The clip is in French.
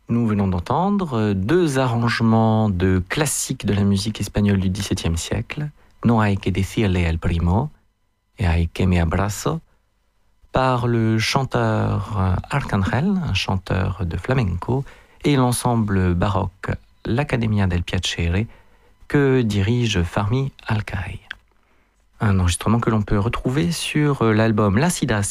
Nous venons d'entendre deux arrangements de classiques de la musique espagnole du XVIIe siècle, No hay que decirle el primo et Ay que me abrazo, par le chanteur Arcángel, un chanteur de flamenco, et l'ensemble baroque l'Accademia del Piacere, que dirige Fermí Alcai. Un enregistrement que l'on peut retrouver sur l'album Las Idas